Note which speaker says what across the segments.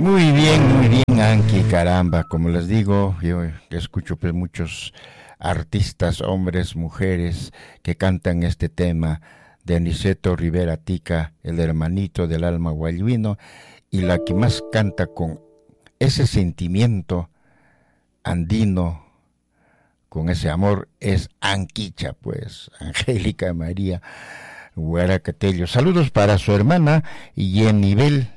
Speaker 1: muy bien, Anki, caramba, como les digo, yo escucho pues muchos artistas, hombres, mujeres, que cantan este tema de Aniceto Rivera Tica, el hermanito del alma guayuino, y la que más canta con ese sentimiento andino, con ese amor, es Anquicha, pues, Angélica María Huaracatello. Saludos para su hermana Yenibel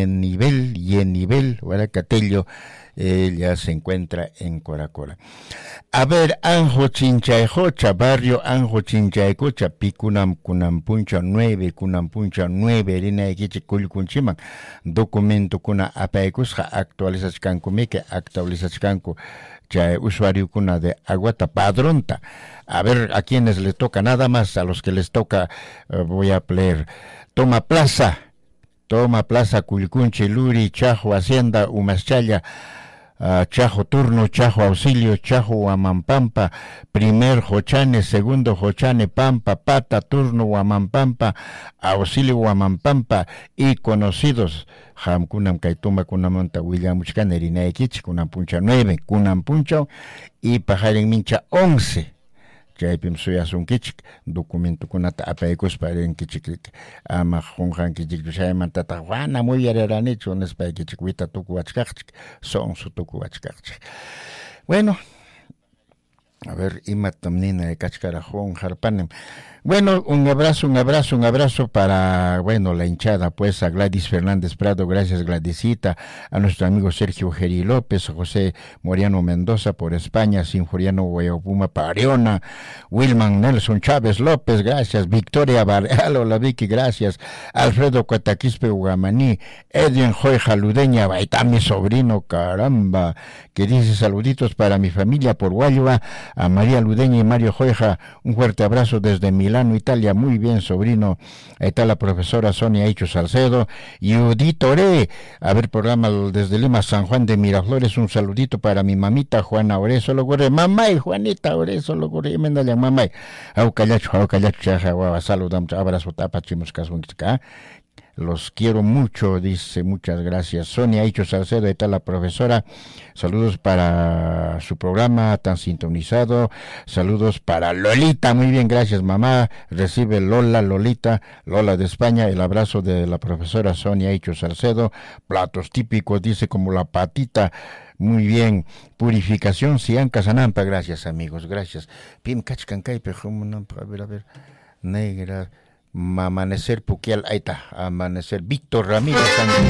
Speaker 1: Huaracatello. Ella se encuentra en Coracora. A ver, Anjo Chinchaejocha, barrio Anjo Chinchaecocha, Kunampuncha 9, Erina Equiche Kulkunchiman, documento kuna apaecusja, actualizachkanku, ya usuario kuna de Aguata Padronta. A ver a quienes les toca, nada más a los que les toca, voy a leer. Toma Plaza, Culcunche, Luri, Chajo, Hacienda, Umaschalla, Chajo Turno, Chajo Auxilio, Chajo Huamampampa, primer Jochane, segundo Jochane, Pampa, Pata, Turno, Huamampampa, Auxilio Huamampampa, y conocidos, Hamkunam Kaituma, Kunamanta, William Uchkanerina Ekich, Kunampuncha 9, Kunampuncha, y Pajaren Mincha 11. Chaypim suyasun kichik documento kunata apaykos paren kichik ama junjan kichik shayman tata wana muy yararanicho nespay kichik wita tuku wachkachik son su tuku wachkachik. Bueno, a ver, imatamnina de Cachcarajón, Jarpanem. Bueno, un abrazo para, bueno, la hinchada, pues, a Gladys Fernández Prado, gracias Gladysita, a nuestro amigo Sergio Geri López, José Moriano Mendoza por España, Sinforiano Guayopuma Pariona, Wilman Nelson Chávez López, gracias, Victoria Barrealo, la Vicky, gracias, Alfredo Cuataquispe Ugamani, Edwin Joy Ludeña, Baitá, mi sobrino, caramba, que dice saluditos para mi familia por Guayuba, a María Ludeña y Mario Joya, un fuerte abrazo desde Milano, Italia. Muy bien, sobrino. Ahí está la profesora Sonia Hicho Salcedo y Uditore. A ver, programa desde Lima, San Juan de Miraflores. Un saludito para mi mamita Juana Orezo Logore. Mamá y Juanita Orezo Logore. Mendale, mamá. Aucallacho, chaja, saludamos. Abrazo, tapa, chimuscasунca. Los quiero mucho, dice, muchas gracias. Sonia Hicho Salcedo, ahí está la profesora. Saludos para su programa tan sintonizado. Saludos para Lolita, muy bien, gracias mamá. Recibe Lola de España, el abrazo de la profesora Sonia Hicho Salcedo. Platos típicos, dice, como la patita. Muy bien, purificación, Sianca Sanampa, gracias amigos, gracias. Pim Cachcancay, a ver, negra. Amanecer Puquial, ahí está, Amanecer Víctor Ramírez.